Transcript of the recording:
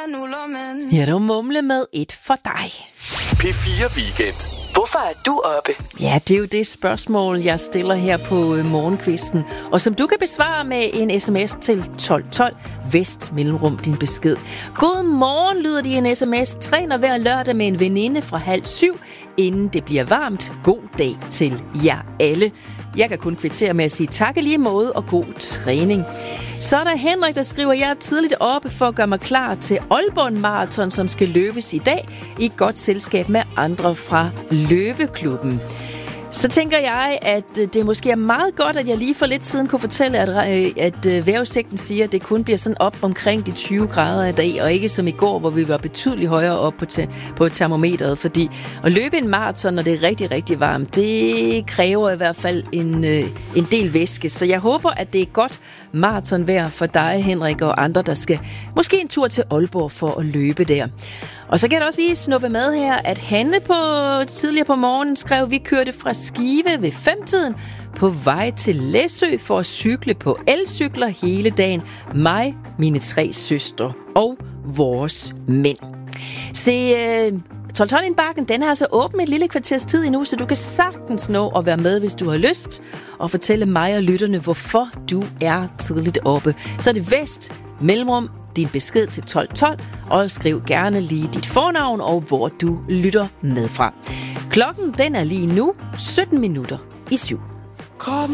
Ja, du mumle med et for dig. P4 Weekend. Hvorfor er du oppe? Ja, det er jo det spørgsmål, jeg stiller her på morgenkvisten, og som du kan besvare med en sms til 1212 Vest mellemrum din besked. God morgen lyder de en sms. Træner hver lørdag med en veninde fra 6:30, inden det bliver varmt. God dag til jer alle. Jeg kan kun kvittere med at sige tak i lige måde og god træning. Så er der Henrik, der skriver, jeg er tidligt oppe for at gøre mig klar til Aalborg Marathon, som skal løbes i dag i godt selskab med andre fra løbeklubben. Så tænker jeg, at det måske er meget godt, at jeg lige for lidt siden kunne fortælle, at vejrudsigten siger, at det kun bliver sådan op omkring de 20 grader i dag, og ikke som i går, hvor vi var betydeligt højere op på termometeret. Fordi at løbe en maraton, når det er rigtig, rigtig varmt, det kræver i hvert fald en del væske. Så jeg håber, at det er godt maratonvejr for dig, Henrik, og andre, der skal måske en tur til Aalborg for at løbe der. Og så kan jeg også lige snuppe med her, at Hanne tidligere på morgenen skrev, vi kørte fra Skive ved 5-tiden på vej til Læsø for at cykle på elcykler hele dagen. Mig, mine 3 søstre og vores mænd. Se, 12-12-bakken, den har altså åbent et lille kvarters tid endnu, så du kan sagtens nå at være med, hvis du har lyst, og fortælle mig og lytterne, hvorfor du er tidligt oppe. Så er det Vest mellemrum din besked til 1212, og skriv gerne lige dit fornavn og hvor du lytter med fra. Klokken den er lige nu 17 minutter i 7.